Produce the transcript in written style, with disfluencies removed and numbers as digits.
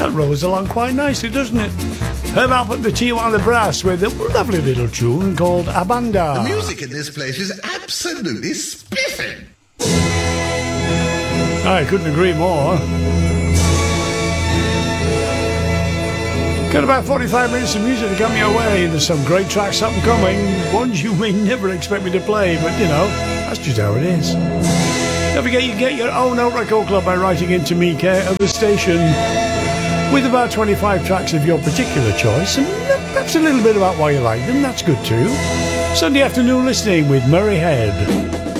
That rolls along quite nicely, doesn't it? Herb Alpert and the Tijuana Brass with a lovely little tune called Abanda. The music in this place is absolutely spiffing. I couldn't agree more. Got about 45 minutes of music to come your way. There's some great tracks up and coming. Ones you may never expect me to play, but you know, that's just how it is. Don't forget you get your own Out Record Club by writing into me, care of the station, with about 25 tracks of your particular choice, and perhaps a little bit about why you like them. That's good too. Sunday afternoon listening with Murray Head.